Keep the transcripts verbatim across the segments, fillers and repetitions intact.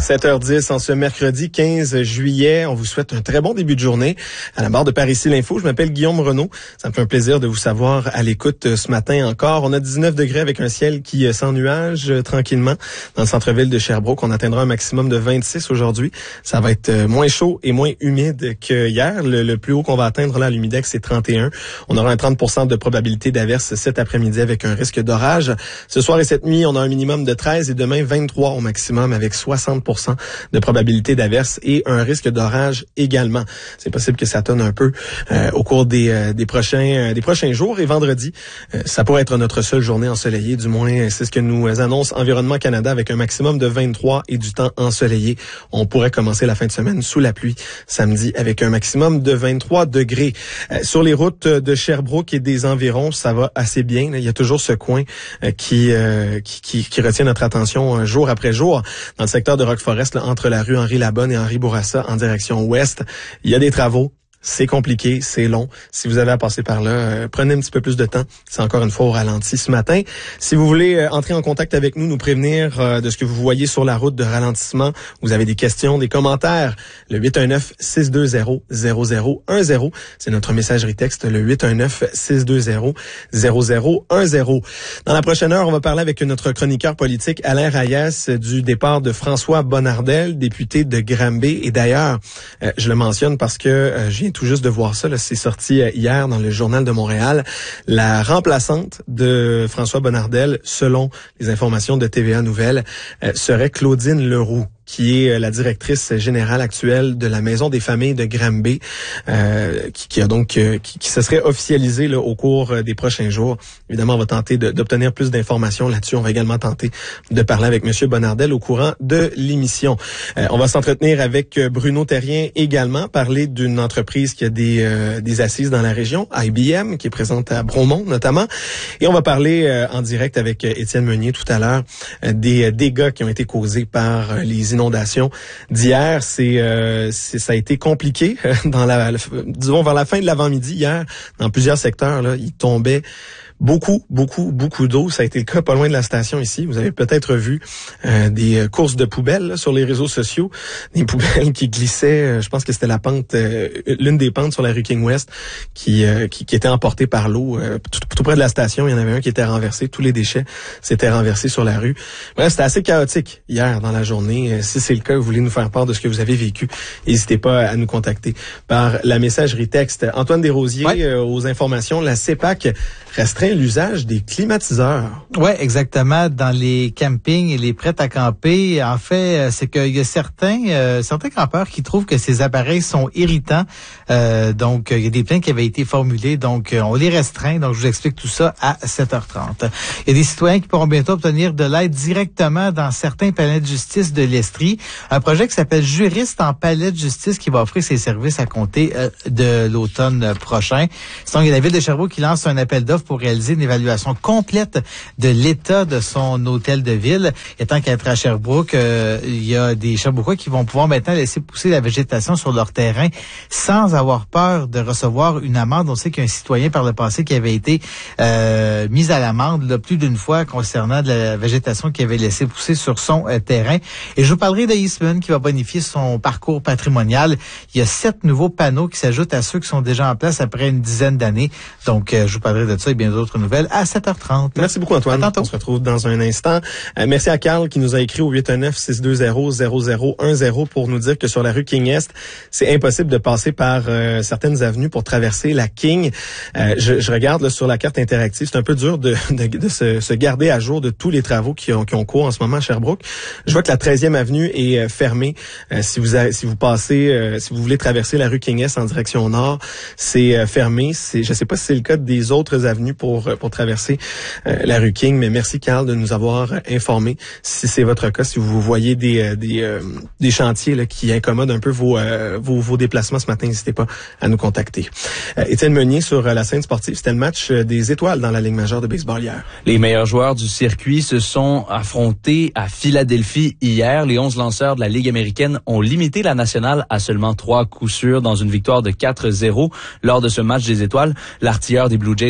sept heures dix en ce mercredi quinze juillet. On vous souhaite un très bon début de journée. À la barre de Par ici l'info, je m'appelle Guillaume Renaud. Ça me fait un plaisir de vous savoir à l'écoute ce matin encore. On a dix-neuf degrés avec un ciel qui sans nuages euh, tranquillement dans le centre-ville de Sherbrooke. On atteindra un maximum de vingt-six aujourd'hui. Ça va être euh, moins chaud et moins humide que hier. Le, le plus haut qu'on va atteindre là à l'humidex, c'est trente et un. On aura un trente pour cent de probabilité d'averse cet après-midi avec un risque d'orage. Ce soir et cette nuit, on a un minimum de treize et demain vingt-trois au maximum avec soixante pour cent de probabilité d'averse et un risque d'orage également. C'est possible que ça tonne un peu euh, au cours des, euh, des prochains euh, des prochains jours et vendredi. Euh, ça pourrait être notre seule journée ensoleillée, du moins c'est ce que nous annonce Environnement Canada avec un maximum de vingt-trois et du temps ensoleillé. On pourrait commencer la fin de semaine sous la pluie samedi avec un maximum de vingt-trois degrés. Euh, sur les routes de Sherbrooke et des environs, ça va assez bien. Il y a toujours ce coin euh, qui, euh, qui, qui qui retient notre attention euh, jour après jour. Dans le secteur de Rock Forest, là, entre la rue Henri-Labonne et Henri Bourassa en direction ouest, il y a des travaux. C'est compliqué, c'est long. Si vous avez à passer par là, euh, prenez un petit peu plus de temps. C'est encore une fois au ralenti ce matin. Si vous voulez euh, entrer en contact avec nous, nous prévenir euh, de ce que vous voyez sur la route de ralentissement, vous avez des questions, des commentaires, le huit un neuf, six deux zéro, zéro zéro un zéro. C'est notre messagerie texte, le huit un neuf, six deux zéro, zéro zéro un zéro. Dans la prochaine heure, on va parler avec notre chroniqueur politique Alain Rayes du départ de François Bonnardel, député de Granby. Et d'ailleurs, euh, je le mentionne parce que euh, j'ai tout juste de voir ça, là, c'est sorti hier dans le Journal de Montréal. La remplaçante de François Bonnardel, selon les informations de T V A Nouvelles, euh, serait Claudine Leroux, qui est la directrice générale actuelle de la Maison des familles de Granby, euh, qui, qui a donc euh, qui, qui se serait officialisée là, au cours des prochains jours. Évidemment, on va tenter de, d'obtenir plus d'informations là-dessus. On va également tenter de parler avec M. Bonnardel au courant de l'émission. Euh, on va s'entretenir avec Bruno Terrien également, parler d'une entreprise qui a des, euh, des assises dans la région, I B M, qui est présente à Bromont notamment. Et on va parler euh, en direct avec Étienne Meunier tout à l'heure euh, des dégâts qui ont été causés par euh, les inondations d'hier. C'est, euh, c'est ça a été compliqué dans la, la disons vers la fin de l'avant-midi hier dans plusieurs secteurs là, il tombait beaucoup, beaucoup, beaucoup d'eau. Ça a été le cas pas loin de la station ici. Vous avez peut-être vu euh, des courses de poubelles là, sur les réseaux sociaux, des poubelles qui glissaient. Euh, je pense que c'était la pente, euh, l'une des pentes sur la rue King West qui euh, qui, qui était emportée par l'eau. Euh, tout, tout près de la station, il y en avait un qui était renversé. Tous les déchets s'étaient renversés sur la rue. Bref, c'était assez chaotique hier dans la journée. Euh, si c'est le cas, vous voulez nous faire part de ce que vous avez vécu, n'hésitez pas à nous contacter par la messagerie texte. Antoine Desrosiers, ouais. euh, aux informations, la C E P A C restreint l'usage des climatiseurs. Oui, exactement. Dans les campings et les prêts à camper, en fait, c'est qu'il y a certains euh, certains campeurs qui trouvent que ces appareils sont irritants. Euh, donc, il y a des plaintes qui avaient été formulées. Donc, on les restreint. Donc, je vous explique tout ça à sept heures trente. Il y a des citoyens qui pourront bientôt obtenir de l'aide directement dans certains palais de justice de l'Estrie. Un projet qui s'appelle Juriste en palais de justice qui va offrir ses services à compter euh, de l'automne prochain. Sinon, il y a la ville de Sherbrooke qui lance un appel d'offres pour réaliser une évaluation complète de l'état de son hôtel de ville. Et tant qu'à être à Sherbrooke, euh, il y a des Sherbrookeois qui vont pouvoir maintenant laisser pousser la végétation sur leur terrain sans avoir peur de recevoir une amende. On sait qu'il y a un citoyen par le passé qui avait été euh, mis à l'amende là, plus d'une fois concernant de la végétation qu'il avait laissé pousser sur son euh, terrain. Et je vous parlerai de Eastman qui va bonifier son parcours patrimonial. Il y a sept nouveaux panneaux qui s'ajoutent à ceux qui sont déjà en place après une dizaine d'années. Donc, euh, je vous parlerai de ça et bien d'autres nouvelles à sept heures trente. Merci beaucoup, Antoine. On se retrouve dans un instant. Euh, merci à Carl qui nous a écrit au huit un neuf, six deux zéro, zéro zéro un zéro pour nous dire que sur la rue King Est, c'est impossible de passer par euh, certaines avenues pour traverser la King. Euh, je, je regarde là, sur la carte interactive, c'est un peu dur de, de, de se, se garder à jour de tous les travaux qui ont, qui ont cours en ce moment à Sherbrooke. Je vois que la treizième avenue est euh, fermée. Euh, si vous avez, si vous passez, euh, si vous voulez traverser la rue King Est en direction nord, c'est euh, fermé. C'est, je sais pas si c'est le cas des autres avenues pour pour traverser euh, la rue King, mais merci Carl de nous avoir informé. Si c'est votre cas, si vous voyez des euh, des euh, des chantiers là, qui incommodent un peu vos, euh, vos vos déplacements ce matin, n'hésitez pas à nous contacter. Euh, Étienne Meunier sur euh, la scène sportive, c'était le match euh, des étoiles dans la Ligue majeure de baseball hier. Les meilleurs joueurs du circuit se sont affrontés à Philadelphie hier. Les onze lanceurs de la Ligue américaine ont limité la nationale à seulement trois coups sûrs dans une victoire de quatre zéro lors de ce match des étoiles. L'artilleur des Blue Jays de Toronto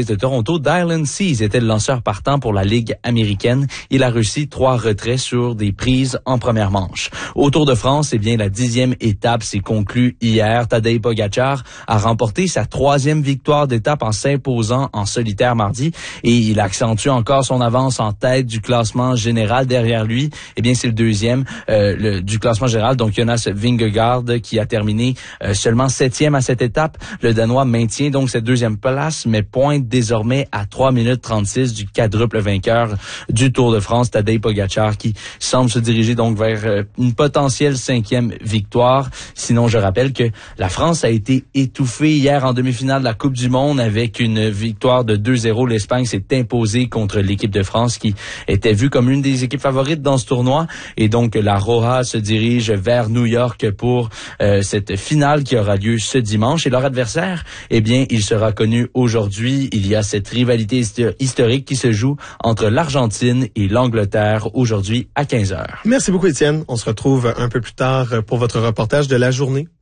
Toronto, Dylan Cease était le lanceur partant pour la Ligue américaine. Il a réussi trois retraits sur des prises en première manche. Au Tour de France, eh bien, la dixième étape s'est conclue hier. Tadej Pogačar a remporté sa troisième victoire d'étape en s'imposant en solitaire mardi et il accentue encore son avance en tête du classement général. Derrière lui, eh bien, c'est le deuxième euh, le, du classement général, donc Jonas Vingegaard qui a terminé euh, seulement septième à cette étape. Le Danois maintient donc cette deuxième place, mais pointe désormais à trois minutes trente-six du quadruple vainqueur du Tour de France, Tadej Pogačar, qui semble se diriger donc vers euh, une potentielle cinquième victoire. Sinon, je rappelle que la France a été étouffée hier en demi-finale de la Coupe du Monde avec une victoire de deux zéro. L'Espagne s'est imposée contre l'équipe de France qui était vue comme une des équipes favorites dans ce tournoi. Et donc, la Roja se dirige vers New York pour euh, cette finale qui aura lieu ce dimanche. Et leur adversaire, eh bien, il sera connu aujourd'hui. Il y a cette rivalité historique qui se joue entre l'Argentine et l'Angleterre aujourd'hui à quinze heures. Merci beaucoup, Étienne. On se retrouve un peu plus tard pour votre reportage de la journée.